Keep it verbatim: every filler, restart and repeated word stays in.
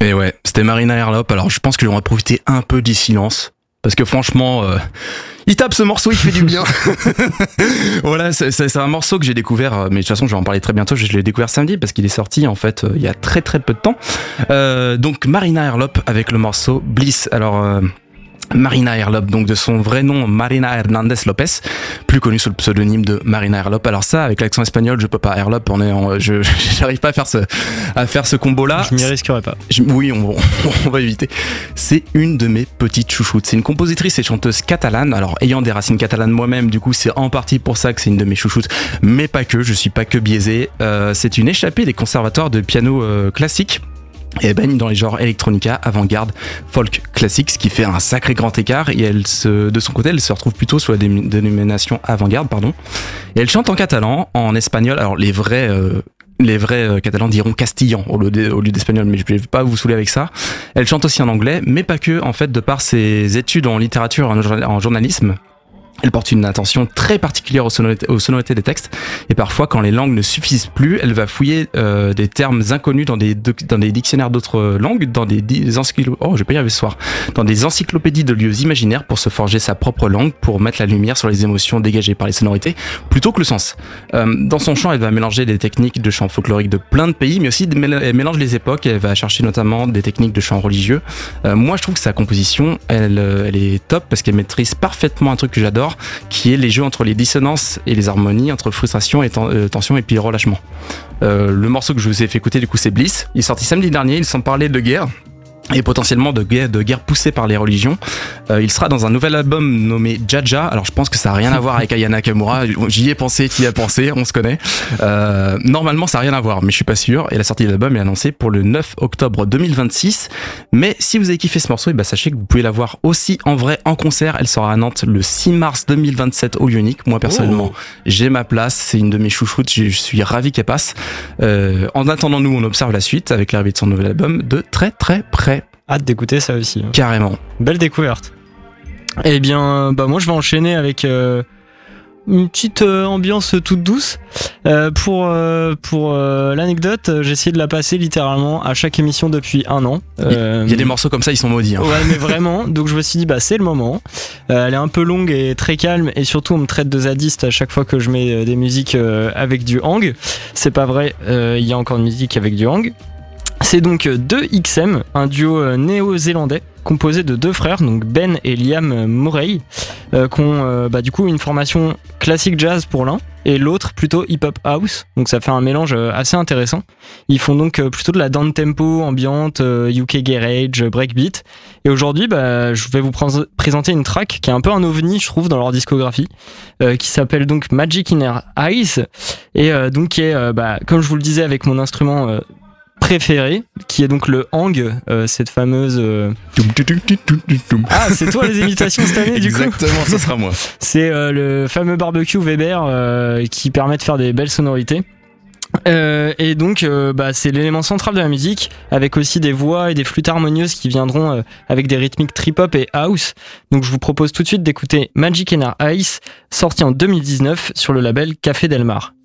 Et ouais, c'était Marina Herlop. Alors je pense que j'aurais profité un peu du silence. Parce que franchement, euh, il tape ce morceau, il fait du bien. Voilà, c'est, c'est, c'est un morceau que j'ai découvert, mais de toute façon je vais en parler très bientôt, je l'ai découvert samedi parce qu'il est sorti en fait euh, il y a très très peu de temps. Euh, donc Marina Herlop avec le morceau Bliss. Alors... Euh, Marina Herlop, donc de son vrai nom Marina Hernandez Lopez, plus connue sous le pseudonyme de Marina Herlop. Alors ça, avec l'accent espagnol, je peux pas. Herlop, on est, en, je, j'arrive pas à faire ce, à faire ce combo-là. Je m'y risquerai pas. Je, oui, on, on va éviter. C'est une de mes petites chouchoutes. C'est une compositrice et chanteuse catalane. Alors ayant des racines catalanes moi-même, du coup, c'est en partie pour ça que c'est une de mes chouchoutes, mais pas que. Je suis pas que biaisé. Euh, c'est une échappée des conservatoires de piano euh, classique. Et elle baigne dans les genres electronica, avant-garde, folk classique, ce qui fait un sacré grand écart. Et elle se, de son côté, elle se retrouve plutôt sous la dé- dénomination avant-garde, pardon. Et elle chante en catalan, en espagnol. Alors les vrais, euh, les vrais euh, catalans diront castillan au lieu, de, au lieu d'espagnol, mais je ne vais pas vous saouler avec ça. Elle chante aussi en anglais, mais pas que. En fait, de par ses études en littérature, en, en journalisme. Elle porte une attention très particulière aux sonorités, aux sonorités des textes, et parfois quand les langues ne suffisent plus, elle va fouiller euh, des termes inconnus dans des, dans des dictionnaires d'autres langues, dans des, des encyclo- oh, je vais pas y arriver ce soir, dans des encyclopédies de lieux imaginaires pour se forger sa propre langue, pour mettre la lumière sur les émotions dégagées par les sonorités, plutôt que le sens. Euh, dans son chant, elle va mélanger des techniques de chant folklorique de plein de pays, mais aussi elle mélange les époques, et elle va chercher notamment des techniques de chant religieux. Euh, moi, je trouve que sa composition, elle, elle est top parce qu'elle maîtrise parfaitement un truc que j'adore, qui est les jeux entre les dissonances et les harmonies, entre frustration et ten- euh, tension et puis relâchement. Euh, le morceau que je vous ai fait écouter du coup c'est Bliss, il est sorti samedi dernier, il s'en parlait de guerre et potentiellement de guerre, de guerre poussée par les religions. Euh, il sera dans un nouvel album nommé Jaja. Alors je pense que ça n'a rien à voir avec Aya Nakamura. J'y ai pensé, t'y as pensé, on se connaît. Euh, normalement ça n'a rien à voir, mais je suis pas sûr. Et la sortie de l'album est annoncée pour le neuf octobre deux mille vingt-six. Mais si vous avez kiffé ce morceau, et bah sachez que vous pouvez la voir aussi en vrai en concert. Elle sera à Nantes le six mars deux mille vingt-sept au lieu unique. Moi personnellement, oh. j'ai ma place. C'est une de mes chouchoutes. Je suis ravi qu'elle passe. Euh, en attendant, nous on observe la suite avec l'arrivée de son nouvel album de très très près. Hâte d'écouter ça aussi. Carrément. Belle découverte. Eh bien, bah moi je vais enchaîner avec euh, une petite euh, ambiance toute douce. Euh, pour euh, pour euh, l'anecdote, j'ai essayé de la passer littéralement à chaque émission depuis un an. Euh, Il y a des morceaux comme ça, ils sont maudits. Hein. Ouais, mais vraiment. Donc je me suis dit, bah c'est le moment. Euh, elle est un peu longue et très calme, et surtout on me traite de zadiste à chaque fois que je mets des musiques euh, avec du hang. C'est pas vrai. Il euh, y a encore une musique avec du hang. C'est donc deux X M, un duo néo-zélandais composé de deux frères, donc Ben et Liam Murray, euh, qui ont euh, bah, du coup une formation classique jazz pour l'un et l'autre plutôt hip-hop house, donc ça fait un mélange assez intéressant. Ils font donc plutôt de la down-tempo, ambiante, U K garage, breakbeat, et aujourd'hui bah, je vais vous pr- présenter une track qui est un peu un ovni je trouve dans leur discographie, euh, qui s'appelle donc Magic in Her Eyes, et euh, donc qui est, euh, bah, comme je vous le disais avec mon instrument euh, préféré, qui est donc le hang, euh, cette fameuse euh... ah c'est toi les imitations cette année du coup. Exactement, ça sera moi. C'est euh, le fameux barbecue Weber euh, qui permet de faire des belles sonorités. Euh, et donc euh, bah, c'est l'élément central de la musique, avec aussi des voix et des flûtes harmonieuses qui viendront euh, avec des rythmiques trip-hop et house. Donc je vous propose tout de suite d'écouter Magic in Her Eyes, sorti en deux mille dix-neuf sur le label Café Del Mar.